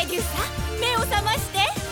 ギュサ、目を覚まして。